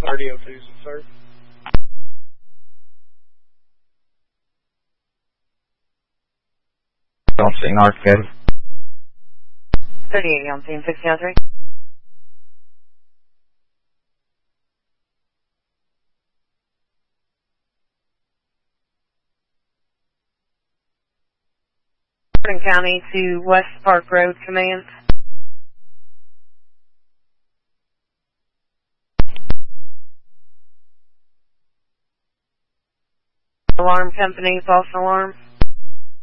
Radio 2's sir. Yonsing Arcade. 38 Yonsing, 603. Hardin County to West Park Road, command. Alarm company, false alarm.